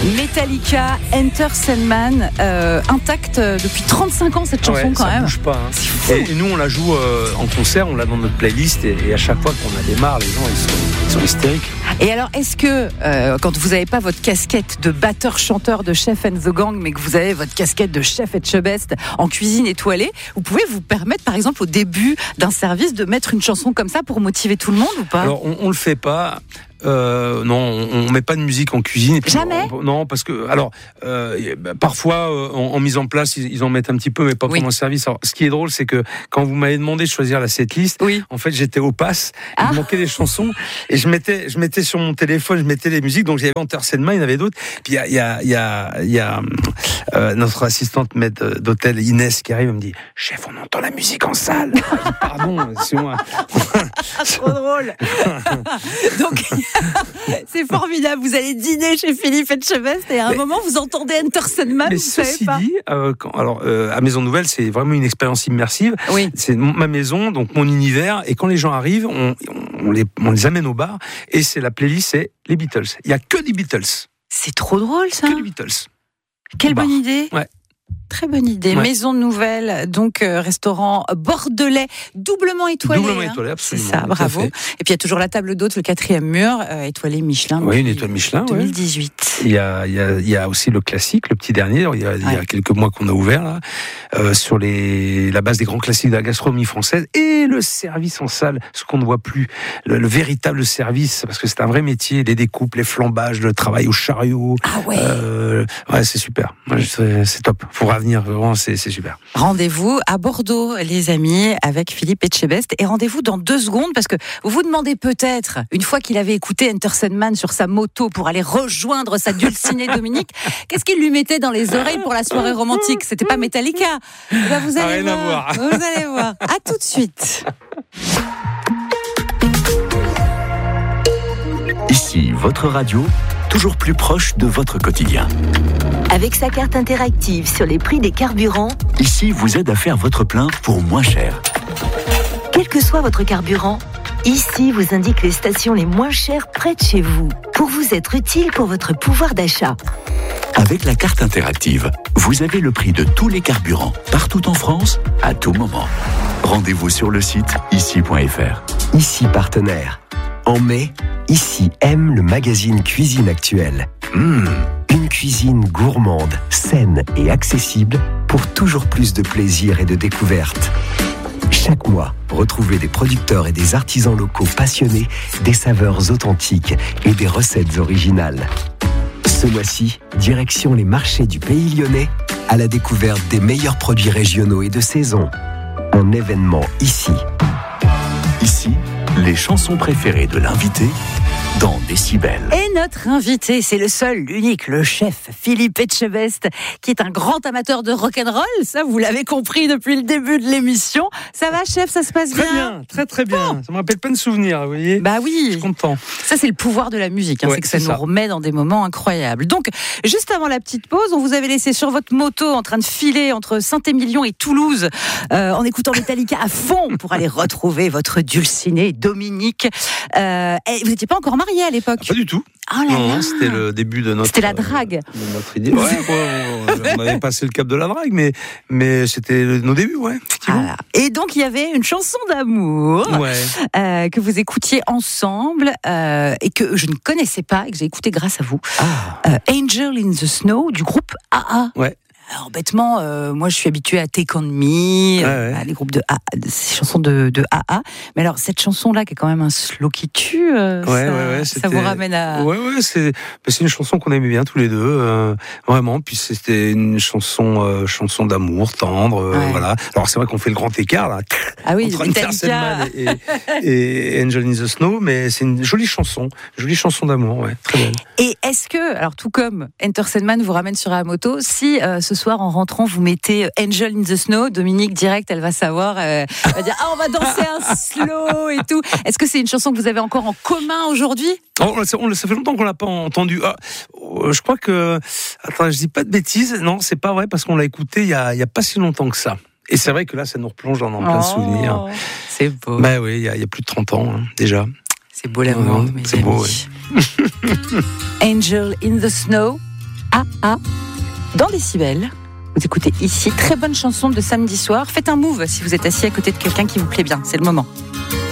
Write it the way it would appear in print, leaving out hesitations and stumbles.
Metallica, Enter Sandman, intacte depuis 35 ans cette chanson quand même. Ça bouge pas. Et nous on la joue en concert, on l'a dans notre playlist et à chaque fois qu'on la démarre, les gens ils sont hystériques. Et alors est-ce que quand vous n'avez pas votre casquette de batteur-chanteur de Chef and the Gang, mais que vous avez votre casquette de chef Etchebest en cuisine étoilée, vous pouvez vous permettre par exemple au début d'un service de mettre une chanson comme ça pour motiver tout le monde ou pas? Alors on le fait pas. Non, on met pas de musique en cuisine. Jamais. Non, parce que alors parfois en mise en place ils en mettent un petit peu, mais pas pendant le service. Alors, ce qui est drôle, c'est que quand vous m'avez demandé de choisir la setlist, en fait j'étais au pass, il manquait des chansons et je mettais sur mon téléphone, je mettais les musiques. Donc j'avais Enter Sandman, il y en avait d'autres. Puis il y a notre assistante maître d'hôtel Inès qui arrive et me dit: chef, on entend la musique en salle. Pardon, c'est moi. Trop drôle. Donc c'est formidable, vous allez dîner chez Philippe Etchebest et à un moment vous entendez Enter Sandman. Mais ceci dit, à Maison Nouvelle, c'est vraiment une expérience immersive. Oui. C'est ma maison, donc mon univers, et quand les gens arrivent, on les amène au bar et c'est la playlist, c'est les Beatles. Il y a que des Beatles. C'est trop drôle ça. Que des Beatles. Quelle bonne idée. Ouais. Très bonne idée. Ouais. Maison Nouvelle, donc restaurant bordelais, doublement étoilé. Doublement étoilé, absolument. C'est ça, bravo. Et puis il y a toujours la table d'hôte, le 4e mur, étoilé Michelin. Oui, une étoile Michelin. 2018. Ouais. Il y a aussi le classique, le petit dernier. Il y a quelques mois qu'on a ouvert là, sur la base des grands classiques de la gastronomie française et le service en salle, ce qu'on ne voit plus, le véritable service, parce que c'est un vrai métier, les découpes, les flambages, le travail au chariot. Ah ouais. Ouais, c'est super. C'est top. Faut revenir, vraiment, c'est super. Rendez-vous à Bordeaux, les amis, avec Philippe Etchebest. Et rendez-vous dans 2 secondes, parce que vous vous demandez peut-être, une fois qu'il avait écouté Enter Sandman sur sa moto pour aller rejoindre sa dulcinée Dominique, qu'est-ce qu'il lui mettait dans les oreilles pour la soirée romantique? C'était pas Metallica. Ben vous allez voir. Vous allez voir. À tout de suite. Ici, votre radio, toujours plus proche de votre quotidien. Avec sa carte interactive sur les prix des carburants, Ici vous aide à faire votre plein pour moins cher. Quel que soit votre carburant, Ici vous indique les stations les moins chères près de chez vous, pour vous être utile pour votre pouvoir d'achat. Avec la carte interactive, vous avez le prix de tous les carburants, partout en France, à tout moment. Rendez-vous sur le site ici.fr. Ici partenaire. En mai, Ici aime le magazine Cuisine Actuelle. Une cuisine gourmande, saine et accessible pour toujours plus de plaisir et de découverte. Chaque mois, retrouvez des producteurs et des artisans locaux passionnés, des saveurs authentiques et des recettes originales. Ce mois-ci, direction les marchés du Pays Lyonnais à la découverte des meilleurs produits régionaux et de saison. Un événement ici. Ici, les chansons préférées de l'invité dans Décibel. Et notre invité, c'est le seul, l'unique, le chef Philippe Etchebest, qui est un grand amateur de rock'n'roll. Ça, vous l'avez compris depuis le début de l'émission. Ça va, chef, ça se passe bien? Très bien, très bien. Bon. Ça me rappelle plein de souvenirs, vous voyez. Bah oui. Je suis content. Ça, c'est le pouvoir de la musique, c'est que ça nous remet dans des moments incroyables. Donc, juste avant la petite pause, on vous avait laissé sur votre moto en train de filer entre Saint-Émilion et Toulouse, en écoutant Metallica à fond pour aller retrouver votre dulcinée Dominique. Et vous n'étiez pas encore marié à l'époque? Pas du tout. Oh là là. C'était le début de notre. C'était la drague. De notre idée. On avait passé le cap de la drague, mais c'était nos débuts, effectivement. Ah, et donc il y avait une chanson d'amour que vous écoutiez ensemble et que je ne connaissais pas et que j'ai écouté grâce à vous. Angel in the Snow du groupe AA. Ouais. Alors bêtement, moi je suis habituée à Take On Me, les groupes de AA, ces chansons de AA. Mais alors cette chanson-là qui est quand même un slow qui tue, ça vous ramène à... c'est une chanson qu'on aimait bien tous les deux, vraiment. Puis c'était une chanson d'amour, tendre, voilà. Alors c'est vrai qu'on fait le grand écart là, entre Enter Sandman et Angel in the Snow, mais c'est une jolie chanson d'amour, très belle. Et est-ce que, alors tout comme Enter Sandman vous ramène sur la moto, si ce soir en rentrant vous mettez Angel in the Snow, Dominique direct elle va savoir, elle va dire on va danser un slow et tout. Est-ce que c'est une chanson que vous avez encore en commun aujourd'hui? Ça fait longtemps qu'on l'a pas entendu. Je crois que, attends, je dis pas de bêtises, non c'est pas vrai parce qu'on l'a écouté il y a pas si longtemps que ça. Et c'est vrai que là ça nous replonge dans plein de souvenirs. C'est beau. Bah oui, il y a plus de 30 ans déjà. C'est beau l'amour, mes c'est amis. beau, Angel in the Snow, dans Décibel. Vous écoutez ici, très bonne chanson de samedi soir. Faites un move si vous êtes assis à côté de quelqu'un qui vous plaît bien, c'est le moment.